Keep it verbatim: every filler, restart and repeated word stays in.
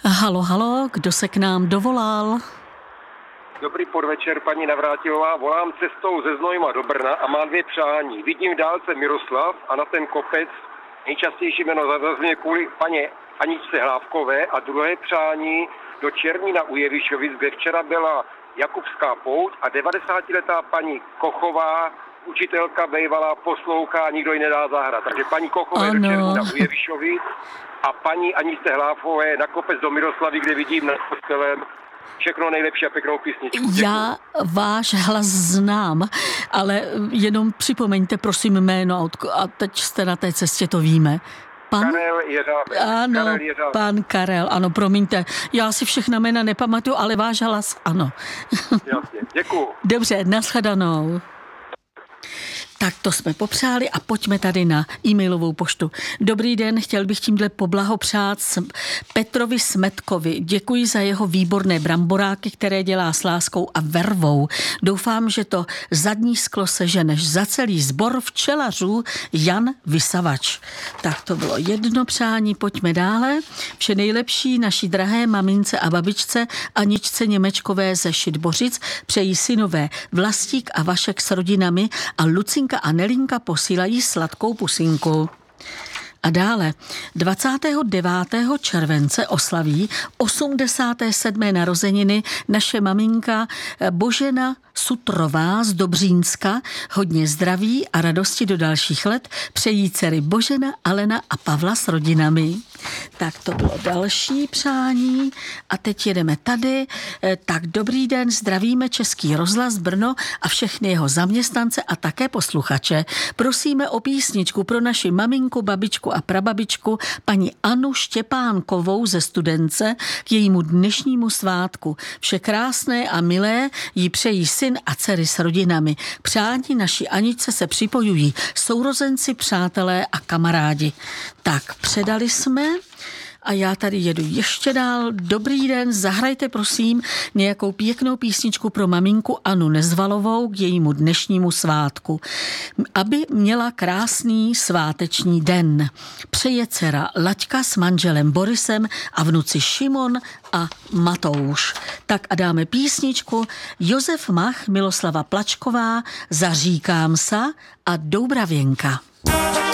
Halo, halo, kdo se k nám dovolal? Dobrý podvečer, paní Navrátilová. Volám cestou ze Znojma do Brna a mám dvě přání. Vidím v dálce Miroslav a na ten kopec nejčastější jméno zazně kvůli paně Aničce Hlávkové a druhé přání do Černína u Jevišovic, kde včera byla Jakubská pouť a devadesátiletá paní Kochová, učitelka bývalá, poslouchá, nikdo ji nedá zahrát. Takže paní Kochové do Černína u Jevišovic a paní Aničce Hlávkové na kopec do Miroslavy, kde vidím nad kostelem všechno nejlepší a pěknou písničku. Děkuji. Já váš hlas znám, ale jenom připomeňte prosím jméno a teď jste na té cestě, to víme. Pan? Karel Jeřábek. Ano, Karel Jeřábek. Pan Karel, ano, promiňte, já si všechna jména nepamatuju, ale váš hlas, ano. Jasně, děkuju. Dobře, nashledanou. Tak to jsme popřáli a pojďme tady na e-mailovou poštu. Dobrý den, chtěl bych tímhle poblahopřát Petrovi Smetkovi. Děkuji za jeho výborné bramboráky, které dělá s láskou a vervou. Doufám, že to zadní sklo seženeš za celý sbor včelařů Jan Vysavač. Tak to bylo jedno přání, pojďme dále. Vše nejlepší naší drahé mamince a babičce Aničce Němečkové ze Šidbořic přejí synové Vlastík a Vašek s rodinami a Lucinka a Nelinka posílají sladkou pusinku. A dále dvacátého devátého července oslaví osmdesáté sedmé narozeniny naše maminka Božena Sutrová z Dobřínska. Hodně zdraví a radosti do dalších let přejí dcery Božena, Alena a Pavla s rodinami. Tak to bylo další přání a teď jedeme tady. Tak dobrý den, zdravíme Český rozhlas Brno a všechny jeho zaměstnance a také posluchače. Prosíme o písničku pro naši maminku, babičku a prababičku paní Anu Štěpánkovou ze Studence k jejímu dnešnímu svátku. Vše krásné a milé jí přejí syn a dcery s rodinami. Přání naší Aničce se připojují sourozenci, přátelé a kamarádi. Tak předali jsme a já tady jedu ještě dál. Dobrý den, zahrajte prosím nějakou pěknou písničku pro maminku Anu Nezvalovou k jejímu dnešnímu svátku. Aby měla krásný sváteční den. Přeje dcera Laďka s manželem Borisem a vnuci Šimon a Matouš. Tak a dáme písničku Josef Mach, Miloslava Plačková, Zaříkám sa a Doubravěnka.